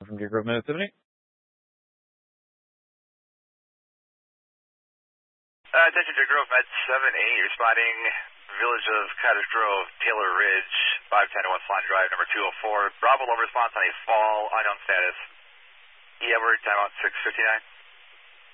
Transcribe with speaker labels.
Speaker 1: from Deer Grove, Minnesota.
Speaker 2: Attention Deer Grove, Med 7-8, responding Village of Cottage Grove, Taylor Ridge, 510 West Line Drive, number 204. Bravo, low response on a fall, unknown status. Edward, timeout 6:59.